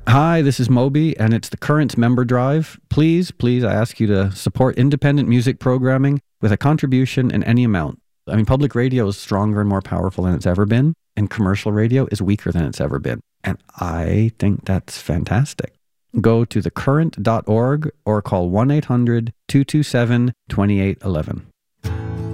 Hi, this is Moby, and it's the Current Member Drive. Please, I ask you to support independent music programming with a contribution in any amount. I mean, public radio is stronger and more powerful than it's ever been, and commercial radio is weaker than it's ever been. And I think that's fantastic. Go to thecurrent.org or call 1-800-227-2811.